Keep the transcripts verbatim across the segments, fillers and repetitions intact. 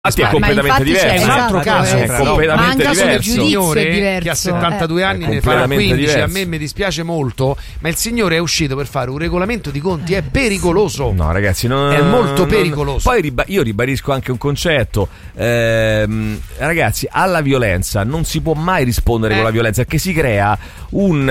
Infatti è completamente diverso. È un altro esatto, caso, è completamente manca diverso. Il signore diverso. che ha settantadue eh. anni ne farà quindici. diverso. A me mi dispiace molto, ma il signore è uscito per fare un regolamento di conti. È pericoloso. No, ragazzi, non, è molto non, pericoloso. Poi riba- io ribadisco anche un concetto. Ehm, ragazzi, alla violenza non si può mai rispondere eh. con la violenza, perché si crea un,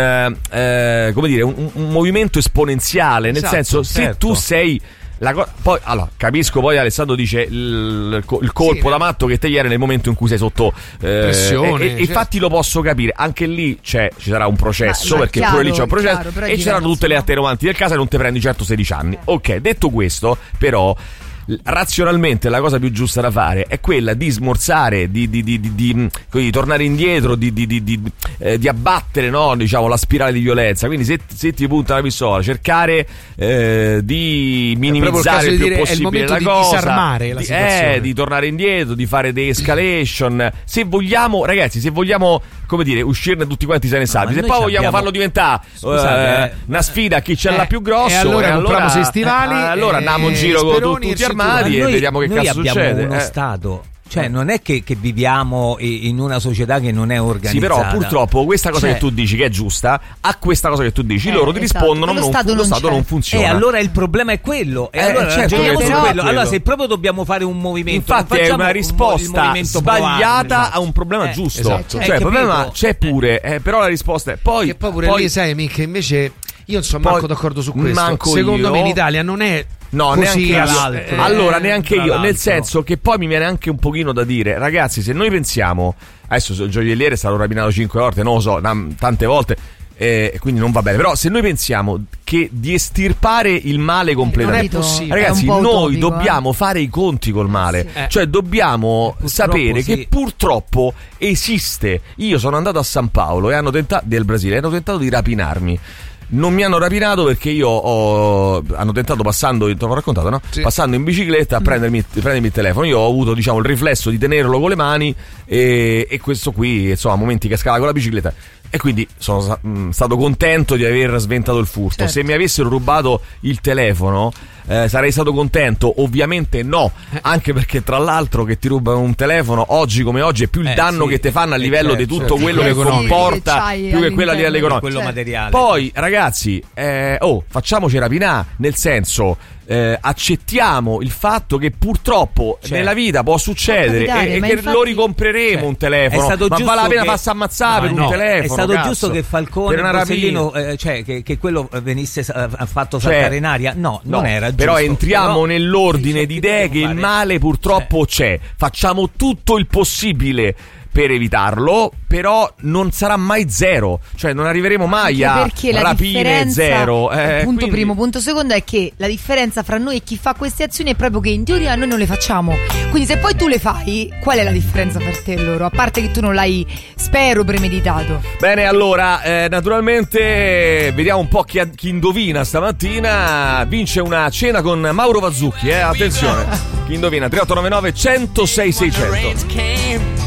eh, come dire, un, un movimento esponenziale. Nel esatto, senso, certo. se tu sei. La co- poi allora capisco, poi Alessandro dice il, il colpo sì, da matto che te ieri nel momento in cui sei sotto eh, pressione, e, e certo. infatti lo posso capire, anche lì c'è, ci sarà un processo, ma, ma perché chiaro, pure lì c'è un processo chiaro, e ci saranno tutte le attenuanti del caso e non ti prendi certo sedici anni. Ok, detto questo, però razionalmente la cosa più giusta da fare è quella di smorzare, di, di, di, di, di, di tornare indietro, di, di, di, di, eh, di abbattere, no, diciamo, la spirale di violenza. Quindi se, se ti punta la pistola, cercare eh, di minimizzare il, il più dire, possibile la di cosa, disarmare la di, situazione. eh, di tornare indietro, di fare de-escalation. Se vogliamo, ragazzi, se vogliamo, come dire, uscirne tutti quanti sani e salvi, se poi vogliamo abbiamo... farlo diventare Scusate, eh, una sfida a chi ce l'ha eh, più grosso, e allora e compriamo allora, sei stivali, eh, allora andiamo in eh, giro con Speroni tutti e armati e noi, vediamo che noi cazzo abbiamo succede. uno eh. Stato, cioè non è che, che viviamo in una società che non è organizzata. Sì, però purtroppo questa cosa cioè, che tu dici che è giusta, a questa cosa che tu dici eh, loro ti esatto. rispondono Lo non, Stato lo non Stato c'è. non funziona. E allora il problema è quello. E Eh, allora certo ragioniamo che su però- quello. Allora quello. se proprio dobbiamo fare un movimento, Infatti non è facciamo una un- risposta il movimento sbagliata pro-armi. a un problema Eh, giusto. esatto. Cioè il problema capito? c'è pure, eh, però la risposta è poi Che poi pure poi, lì sai che invece io non sono poi manco d'accordo su questo. manco Secondo io. me l'Italia non è No, così neanche io. all'altro. Eh, allora, neanche tra io. Nel l'altro. senso che poi mi viene anche un pochino da dire, ragazzi, se noi pensiamo, adesso il gioielliere è stato rapinato cinque volte, non lo so, tante volte, eh, quindi non va bene. Però se noi pensiamo che di estirpare il male completamente, non è possibile. ragazzi, È un po' noi utopico, dobbiamo eh. fare i conti col male. Sì. Cioè dobbiamo Purtroppo sapere sì. che purtroppo esiste. Io sono andato a San Paolo e hanno tentato, del Brasile, hanno tentato di rapinarmi. Non mi hanno rapinato perché io ho hanno tentato passando, te l'ho raccontato, no? Sì. Passando in bicicletta a prendermi, prendermi il telefono. Io ho avuto, diciamo, il riflesso di tenerlo con le mani e, e questo qui, insomma, momenti che scala con la bicicletta. E quindi sono mh, stato contento di aver sventato il furto. Certo. Se mi avessero rubato il telefono eh, sarei stato contento? Ovviamente no, anche perché tra l'altro che ti rubano un telefono oggi come oggi è più il Eh, danno sì, che ti fanno a eh, livello certo, di tutto certo. quello Eh, che sì, comporta che c'hai più che quello a livello all'interno. economico. quello Certo. materiale. Poi ragazzi, eh, oh, facciamoci rapinare, nel senso eh, accettiamo il fatto che purtroppo Cioè, nella vita può succedere può capitare, e, e ma che infatti- lo ricompreremo cioè, un telefono, è stato ma giusto vale la pena che- farsi ammazzare No, per un no, telefono. è stato cazzo. giusto che Falcone per una Borsellino, rapina. eh, cioè che, che quello venisse eh, fatto Cioè, saltare in aria? No, No, non era giusto. però entriamo Però- nell'ordine Cioè, di che idee dobbiamo che il fare? male purtroppo c'è. Facciamo tutto il possibile per evitarlo, però non sarà mai zero, cioè non arriveremo mai a perché la rapine differenza, zero. Eh, punto quindi- primo, punto secondo è che la differenza fra noi e chi fa queste azioni è proprio che in teoria noi non le facciamo. Quindi se poi tu le fai, qual è la differenza fra te e loro? A parte che tu non l'hai, spero, premeditato. Bene, allora, eh, naturalmente vediamo un po' chi, chi indovina stamattina. Vince una cena con Mauro Vazzucchi, eh, attenzione. Chi indovina? tre otto nove nove, uno zero sei sei zero zero.